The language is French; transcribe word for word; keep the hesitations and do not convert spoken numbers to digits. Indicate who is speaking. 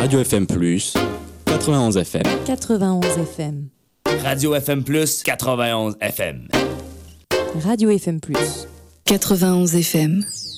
Speaker 1: Radio F M plus, quatre-vingt-onze F M.
Speaker 2: quatre-vingt-onze F M.
Speaker 3: Radio F M plus, quatre-vingt-onze F M.
Speaker 2: Radio F M plus,
Speaker 4: quatre-vingt-onze F M.